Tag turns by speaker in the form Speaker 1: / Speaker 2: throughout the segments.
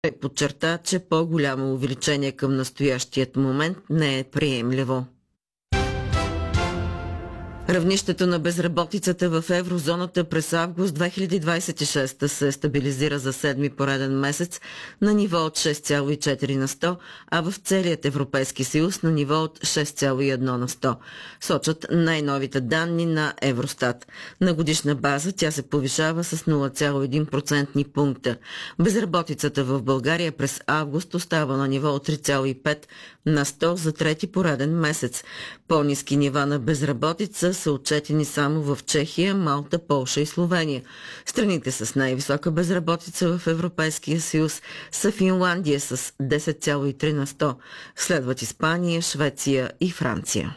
Speaker 1: Той подчерта, че по-голямо увеличение към настоящият момент не е приемливо. Равнището на безработицата в еврозоната през август 2026 се стабилизира за седми пореден месец на ниво от 6,4 на 100, а в целият Европейски съюз на ниво от 6,1 на 100. Сочат най-новите данни на Евростат. На годишна база тя се повишава с 0,1% пункта. Безработицата в България през август остава на ниво от 3,5 на 100 за трети пореден месец. По-ниски нива на безработица са отчетени само в Чехия, Малта, Полша и Словения. Страните с най-висока безработица в Европейския съюз са Финландия с 10,3 на 100. Следват Испания, Швеция и Франция.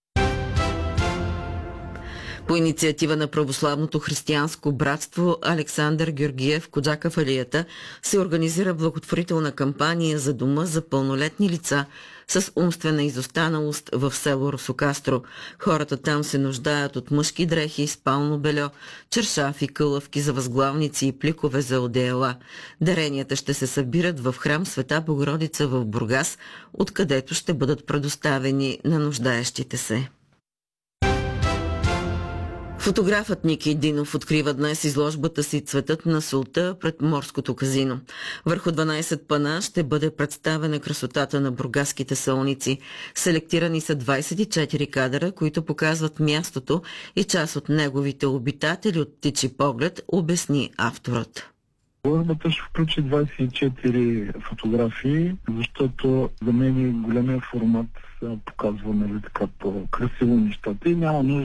Speaker 1: По инициатива на православното християнско братство Александър Георгиев Коджаков Алията се организира благотворителна кампания за дома за пълнолетни лица с умствена изостаналост в село Росокастро. Хората там се нуждаят от мъжки дрехи, спално бельо, чершафи, кълъвки за възглавници и пликове за одеяла. Даренията ще се събират в храм Света Богородица в Бургас, откъдето ще бъдат предоставени на нуждаещите се. Фотографът Ники Динов открива днес изложбата си "Цветът на солта" пред Морското казино. Върху 12 пана ще бъде представена красотата на бургаските солници. Селектирани са 24 кадъра, които показват мястото и част от неговите обитатели от птичи поглед, обясни авторът.
Speaker 2: Изложбата ще включи 24 фотографии, защото за мен големия формат показва така по-красиво нещата и няма нужда